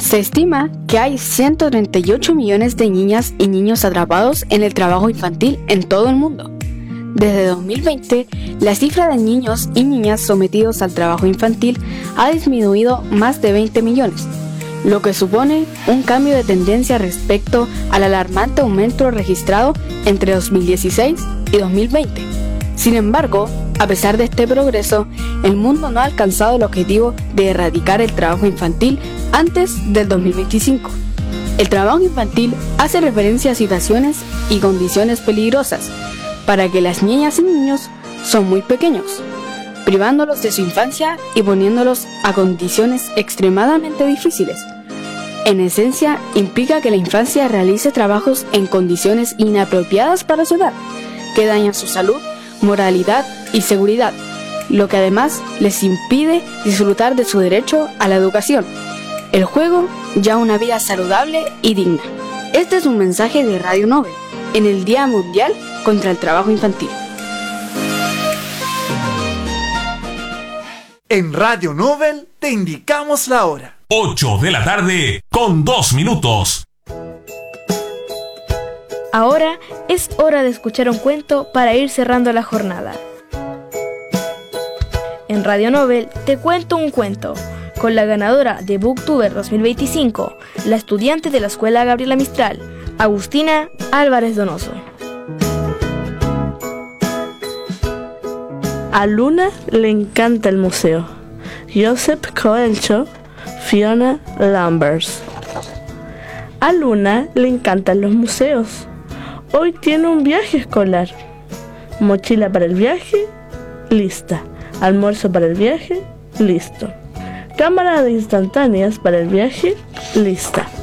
Se estima que hay 138 millones de niñas y niños atrapados en el trabajo infantil en todo el mundo. Desde 2020, la cifra de niños y niñas sometidos al trabajo infantil ha disminuido más de 20 millones, lo que supone un cambio de tendencia respecto al alarmante aumento registrado entre 2016 y 2020. Sin embargo, a pesar de este progreso, el mundo no ha alcanzado el objetivo de erradicar el trabajo infantil antes del 2025. El trabajo infantil hace referencia a situaciones y condiciones peligrosas para que las niñas y niños son muy pequeños, privándolos de su infancia y poniéndolos a condiciones extremadamente difíciles. En esencia, implica que la infancia realice trabajos en condiciones inapropiadas para su edad, que dañan su salud, moralidad y seguridad, lo que además les impide disfrutar de su derecho a la educación, el juego y a una vida saludable y digna. Este es un mensaje de Radio Nobel en el Día Mundial contra el Trabajo Infantil. En Radio Nobel te indicamos la hora. 8 de la tarde con 2 minutos. Ahora es hora de escuchar un cuento para ir cerrando la jornada. En Radio Nobel te cuento un cuento, con la ganadora de Booktuber 2025, la estudiante de la Escuela Gabriela Mistral, Agustina Álvarez Donoso. A Luna le encanta el museo. Joseph Coelho, Fiona Lambers. A Luna le encantan los museos. Hoy tiene un viaje escolar. Mochila para el viaje, lista. Almuerzo para el viaje, listo. Cámara de instantáneas para el viaje, lista.